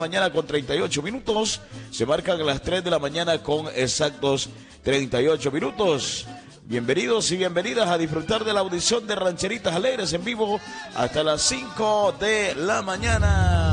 mañana con 38 minutos. Se marcan las 3 de la mañana con exactos 38 minutos. Bienvenidos y bienvenidas a disfrutar de la audición de Rancheritas Alegres en vivo hasta las 5 de la mañana.